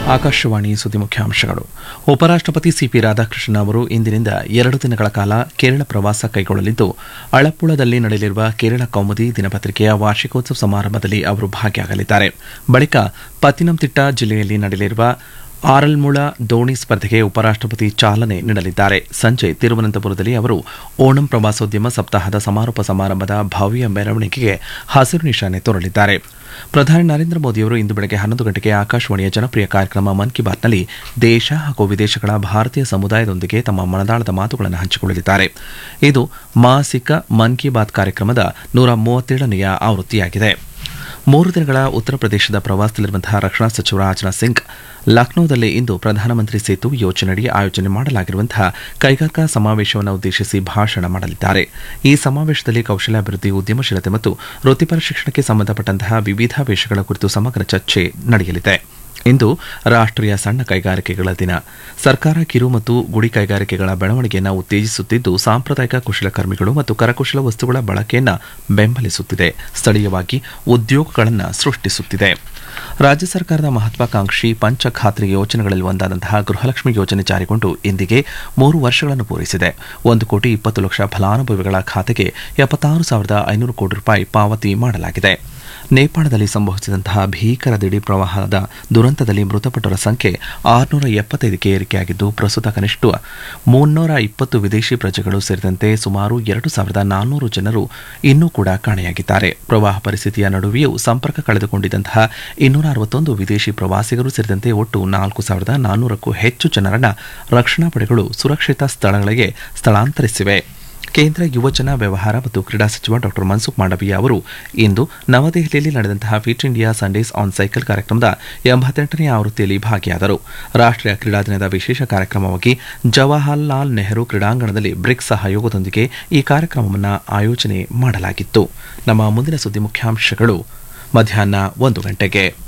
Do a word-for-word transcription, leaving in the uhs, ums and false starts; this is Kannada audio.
ಆಕಾಶವಾಣಿ ಸುದ್ದಿ ಮುಖ್ಯಾಂಶಗಳು. ಉಪರಾಷ್ಟಪತಿ ಸಿಪಿ ರಾಧಾಕೃಷ್ಣನ್ ಅವರು ಇಂದಿನಿಂದ ಎರಡು ದಿನಗಳ ಕಾಲ ಕೇರಳ ಪ್ರವಾಸ ಕೈಗೊಳ್ಳಲಿದ್ದು, ಅಳಪ್ಪುಳದಲ್ಲಿ ನಡೆಯಲಿರುವ ಕೇರಳ ಕೌಮುದಿ ದಿನಪತ್ರಿಕೆಯ ವಾರ್ಷಿಕೋತ್ಸವ ಸಮಾರಂಭದಲ್ಲಿ ಅವರು ಭಾಗಿಯಾಗಲಿದ್ದಾರೆ. ಬಳಿಕ ಪತ್ತಿನಂತಿಟ್ಟ ಜಿಲ್ಲೆಯಲ್ಲಿ ನಡೆಯಲಿರುವ ಆರಲ್ಮುಳ ದೋಣಿ ಸ್ಪರ್ಧೆಗೆ ಉಪರಾಷ್ಟಪತಿ ಚಾಲನೆ ನೀಡಲಿದ್ದಾರೆ. ಸಂಜೆ ತಿರುವನಂತಪುರದಲ್ಲಿ ಅವರು ಓಣಂ ಪ್ರವಾಸೋದ್ಯಮ ಸಪ್ತಾಹದ ಸಮಾರೋಪ ಸಮಾರಂಭದ ಭವ್ಯ ಮೆರವಣಿಗೆಗೆ ಹಸಿರು ನಿಶಾನೆ ತೋರಲಿದ್ದಾರೆ. ಪ್ರಧಾನಿ ನರೇಂದ್ರ ಮೋದಿಯವರು ಇಂದು ಬೆಳಗ್ಗೆ ಹನ್ನೊಂದು ಗಂಟೆಗೆ ಆಕಾಶವಾಣಿಯ ಜನಪ್ರಿಯ ಕಾರ್ಯಕ್ರಮ ಮನ್ ಕಿ ಬಾತ್ನಲ್ಲಿ ದೇಶ ಹಾಗೂ ವಿದೇಶಗಳ ಭಾರತೀಯ ಸಮುದಾಯದೊಂದಿಗೆ ತಮ್ಮ ಮನದಾಳದ ಮಾತುಗಳನ್ನು ಹಂಚಿಕೊಳ್ಳಲಿದ್ದಾರೆ. ಇದು ಮಾಸಿಕ ಮನ್ ಕಿ ಬಾತ್ ಕಾರ್ಯಕ್ರಮದ ನೂರ ಮೂವತ್ತೇಳನೆಯ ಆವೃತ್ತಿಯಾಗಿದೆ. ಮೂರು ದಿನಗಳ ಉತ್ತರ ಪ್ರದೇಶದ ಪ್ರವಾಸದಲ್ಲಿರುವಂತಹ ರಕ್ಷಣಾ ಸಚಿವ ರಾಜನಾಥ್ ಸಿಂಗ್ ಲಕ್ನೋದಲ್ಲಿ ಇಂದು ಪ್ರಧಾನಮಂತ್ರಿ ಸೇತು ಯೋಜನೆಯಡಿ ಆಯೋಜನೆ ಮಾಡಲಾಗಿರುವಂತಹ ಕೈಗಾರಿಕಾ ಸಮಾವೇಶವನ್ನು ಉದ್ದೇಶಿಸಿ ಭಾಷಣ ಮಾಡಲಿದ್ದಾರೆ. ಈ ಸಮಾವೇಶದಲ್ಲಿ ಕೌಶಲ್ಯಾಭಿವೃದ್ಧಿ, ಉದ್ಯಮಶೀಲತೆ ಮತ್ತು ವೃತ್ತಿಪರ ಶಿಕ್ಷಣಕ್ಕೆ ಸಂಬಂಧಪಟ್ಟಂತಹ ವಿವಿಧ ವಿಷಯಗಳ ಕುರಿತು ಸಮಗ್ರ ಚರ್ಚೆ ನಡೆಯಲಿದೆ. ಇಂದು ರಾಷ್ಟೀಯ ಸಣ್ಣ ಕೈಗಾರಿಕೆಗಳ ದಿನ. ಸರ್ಕಾರ ಕಿರು ಮತ್ತು ಗುಡಿ ಕೈಗಾರಿಕೆಗಳ ಬೆಳವಣಿಗೆಯನ್ನು ಉತ್ತೇಜಿಸುತ್ತಿದ್ದು, ಸಾಂಪ್ರದಾಯಿಕ ಕುಶಲಕರ್ಮಿಗಳು ಮತ್ತು ಕರಕುಶಲ ವಸ್ತುಗಳ ಬಳಕೆಯನ್ನು ಬೆಂಬಲಿಸುತ್ತಿದೆ, ಸ್ಥಳೀಯವಾಗಿ ಉದ್ಯೋಗಗಳನ್ನು ಸೃಷ್ಟಿಸುತ್ತಿದೆ. ರಾಜ್ಯ ಸರ್ಕಾರದ ಮಹತ್ವಾಕಾಂಕ್ಷಿ ಪಂಚ ಖಾತ್ರಿ ಯೋಜನೆಗಳಲ್ಲಿ ಒಂದಾದಂತಹ ಗೃಹಲಕ್ಷ್ಮಿ ಯೋಜನೆ ಜಾರಿಗೊಂಡು ಇಂದಿಗೆ ಮೂರು ವರ್ಷಗಳನ್ನು ಪೂರೈಸಿದೆ. ಒಂದು ಕೋಟಿ ಇಪ್ಪತ್ತು ಲಕ್ಷ ಫಲಾನುಭವಿಗಳ ಖಾತೆಗೆ ಎಪ್ಪತ್ತಾರು ಸಾವಿರದ ಐನೂರು ಕೋಟಿ ರೂಪಾಯಿ ಪಾವತಿ ಮಾಡಲಾಗಿದೆ. ನೇಪಾಳದಲ್ಲಿ ಸಂಭವಿಸಿದಂತಹ ಭೀಕರ ದಿಢೀರ್ ಪ್ರವಾಹದ ದುರಂತದಲ್ಲಿ ಮೃತಪಟ್ಟವರ ಸಂಖ್ಯೆ ಆರುನೂರ ಎಪ್ಪತ್ತೈದಕ್ಕೆ ಏರಿಕೆಯಾಗಿದ್ದು, ಪ್ರಸ್ತುತ ಕನಿಷ್ಠ ಮುನ್ನೂರ ಇಪ್ಪತ್ತು ವಿದೇಶಿ ಪ್ರಜೆಗಳು ಸೇರಿದಂತೆ ಸುಮಾರು ಎರಡು ಸಾವಿರದ ನಾನ್ನೂರು ಜನರು ಇನ್ನೂ ಕೂಡ ಕಾಣೆಯಾಗಿದ್ದಾರೆ. ಪ್ರವಾಹ ಪರಿಸ್ಥಿತಿಯ ನಡುವೆಯೂ ಸಂಪರ್ಕ ಕಳೆದುಕೊಂಡಿದ್ದಂತಹ ಇನ್ನೂರ ಅರವತ್ತೊಂದು ವಿದೇಶಿ ಪ್ರವಾಸಿಗರು ಸೇರಿದಂತೆ ಒಟ್ಟು ನಾಲ್ಕು ಸಾವಿರದ ನಾನ್ನೂರಕ್ಕೂ ಹೆಚ್ಚು ಜನರನ್ನು ರಕ್ಷಣಾ ಪಡೆಗಳು ಸುರಕ್ಷಿತ ಸ್ಥಳಗಳಿಗೆ ಸ್ಥಳಾಂತರಿಸಿವೆ. ಕೇಂದ್ರ ಯುವಜನ ವ್ಯವಹಾರ ಮತ್ತು ಕ್ರೀಡಾ ಸಚಿವ ಡಾ ಮನ್ಸುಖ್ ಮಾಂಡವೀಯ ಅವರು ಇಂದು ನವದೆಹಲಿಯಲ್ಲಿ ನಡೆದಂತಹ fit India Sundays on cycle ಕಾರ್ಯಕ್ರಮದ ಎಂಬತ್ತೆಂಟನೇ ಆವೃತ್ತಿಯಲ್ಲಿ ಭಾಗಿಯಾದರು. ರಾಷ್ಟೀಯ ಕ್ರೀಡಾ ದಿನದ ವಿಶೇಷ ಕಾರ್ಯಕ್ರಮವಾಗಿ ಜವಾಹರಲಾಲ್ ನೆಹರು ಕ್ರೀಡಾಂಗಣದಲ್ಲಿ ಬ್ರಿಕ್ಸ್ ಸಹಯೋಗದೊಂದಿಗೆ ಈ ಕಾರ್ಯಕ್ರಮವನ್ನು ಆಯೋಜನೆ ಮಾಡಲಾಗಿತ್ತು. ನಮ್ಮ ಮುಂದಿನ ಸುದ್ದಿ ಮುಖ್ಯಾಂಶಗಳು ಮಧ್ಯಾಹ್ನ ಒಂದು ಗಂಟೆಗೆ.